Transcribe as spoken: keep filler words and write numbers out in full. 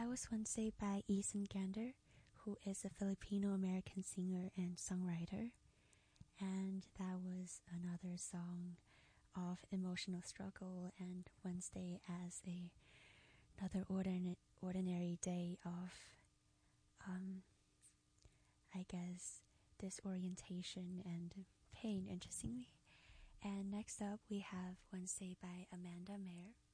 was Wednesday by Ethan Gander, who is a Filipino-American singer and songwriter. And that was another song of emotional struggle and Wednesday as a another ordinary, ordinary day of, um, I guess, disorientation and pain, interestingly. And next up we have Wednesday by Amanda Mayer.